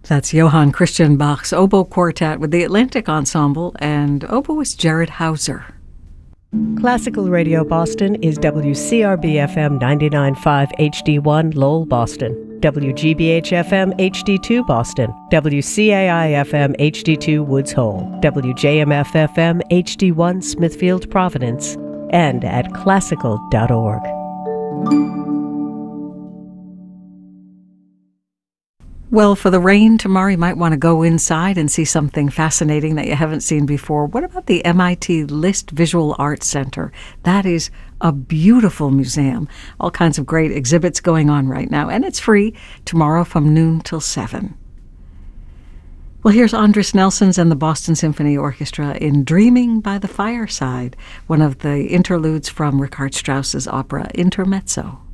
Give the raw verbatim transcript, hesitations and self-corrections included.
That's Johann Christian Bach's oboe quartet with the Atlantic Ensemble, and oboist Jared Hauser. Classical Radio Boston is W C R B F M ninety-nine point five H D one Lowell, Boston, W G B H F M H D two Boston, W C A I F M H D two Woods Hole, W J M F F M H D one Smithfield, Providence, and at classical dot org. Well, for the rain tomorrow, you might want to go inside and see something fascinating that you haven't seen before. What about the M I T List Visual Arts Center? That is a beautiful museum. All kinds of great exhibits going on right now, and it's free tomorrow from noon till seven. Well, here's Andris Nelsons and the Boston Symphony Orchestra in Dreaming by the Fireside, one of the interludes from Richard Strauss's opera Intermezzo.